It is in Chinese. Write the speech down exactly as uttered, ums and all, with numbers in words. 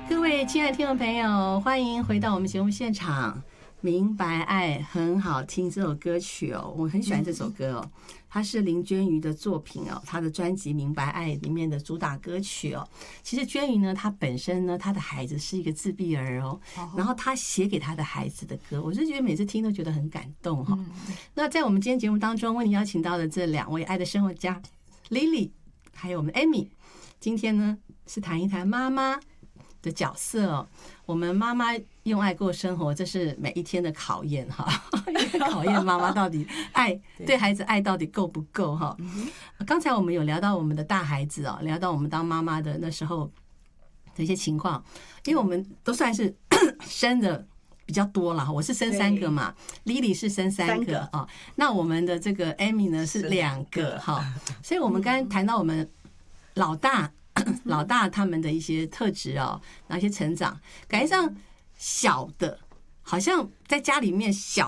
各位亲爱的听众朋友，欢迎回到我们节目现场。明白爱很好听，这首歌曲哦，我很喜欢这首歌哦，它是林娟瑜的作品哦，她的专辑《明白爱》里面的主打歌曲哦。其实娟瑜呢，她本身呢，她的孩子是一个自闭儿哦，然后她写给她的孩子的歌，我是觉得每次听都觉得很感动哈。那在我们今天节目当中，为你邀请到的这两位爱的生活家 Lily 还有我们 Amy， 今天呢是谈一谈妈妈的角色哦。我们妈妈用爱过生活，这是每一天的考验哈，考验妈妈到底爱对孩子爱到底够不够哈。刚才我们有聊到我们的大孩子哦，聊到我们当妈妈的那时候的一些情况，因为我们都算是生的比较多了，我是生三个嘛 ，Lily 是生三个啊，那我们的这个 Amy 呢是两个哈，所以我们刚刚谈到我们老大。老大他们的一些特质哦，哪些成长，感觉上小的好像在家里面小